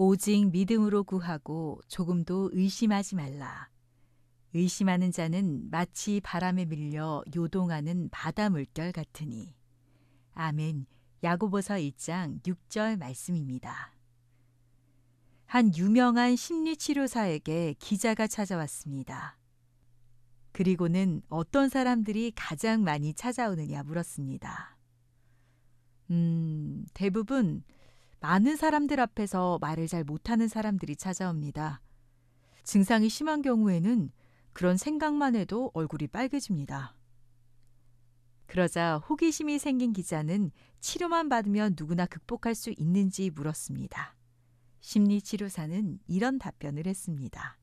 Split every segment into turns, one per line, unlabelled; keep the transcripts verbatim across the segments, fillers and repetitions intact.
오직 믿음으로 구하고 조금도 의심하지 말라. 의심하는 자는 마치 바람에 밀려 요동하는 바다 물결 같으니. 아멘. 야고보서 일 장 육 절 말씀입니다. 한 유명한 심리치료사에게 기자가 찾아왔습니다. 그리고는 어떤 사람들이 가장 많이 찾아오느냐 물었습니다. 음, 대부분 많은 사람들 앞에서 말을 잘 못하는 사람들이 찾아옵니다. 증상이 심한 경우에는 그런 생각만 해도 얼굴이 빨개집니다. 그러자 호기심이 생긴 기자는 치료만 받으면 누구나 극복할 수 있는지 물었습니다. 심리치료사는 이런 답변을 했습니다.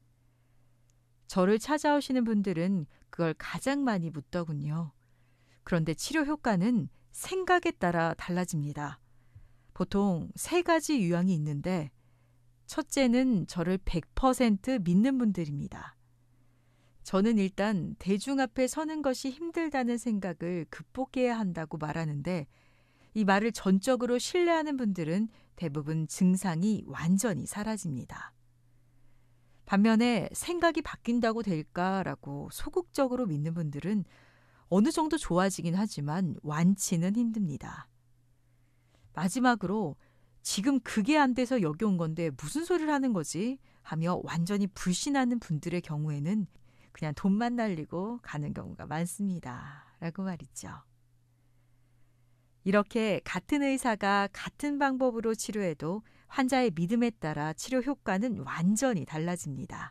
저를 찾아오시는 분들은 그걸 가장 많이 묻더군요. 그런데 치료 효과는 생각에 따라 달라집니다. 보통 세 가지 유형이 있는데 첫째는 저를 백 퍼센트 믿는 분들입니다. 저는 일단 대중 앞에 서는 것이 힘들다는 생각을 극복해야 한다고 말하는데 이 말을 전적으로 신뢰하는 분들은 대부분 증상이 완전히 사라집니다. 반면에 생각이 바뀐다고 될까라고 소극적으로 믿는 분들은 어느 정도 좋아지긴 하지만 완치는 힘듭니다. 마지막으로 지금 그게 안 돼서 여기 온 건데 무슨 소리를 하는 거지? 하며 완전히 불신하는 분들의 경우에는 그냥 돈만 날리고 가는 경우가 많습니다. 라고 말이죠. 이렇게 같은 의사가 같은 방법으로 치료해도 환자의 믿음에 따라 치료 효과는 완전히 달라집니다.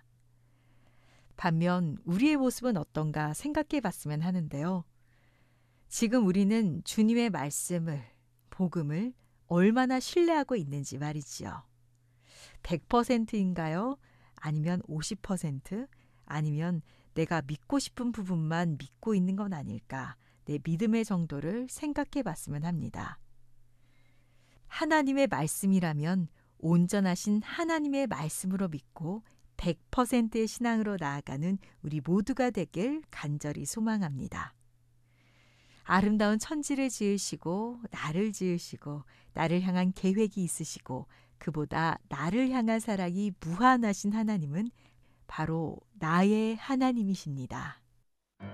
반면 우리의 모습은 어떤가 생각해 봤으면 하는데요. 지금 우리는 주님의 말씀을, 복음을 얼마나 신뢰하고 있는지 말이지요. 백 퍼센트인가요? 아니면 오십 퍼센트? 아니면 내가 믿고 싶은 부분만 믿고 있는 건 아닐까? 내 믿음의 정도를 생각해 봤으면 합니다. 하나님의 말씀이라면 온전하신 하나님의 말씀으로 믿고 백 퍼센트의 신앙으로 나아가는 우리 모두가 되길 간절히 소망합니다. 아름다운 천지를 지으시고 나를 지으시고 나를 향한 계획이 있으시고 그보다 나를 향한 사랑이 무한하신 하나님은 바로 나의 하나님이십니다.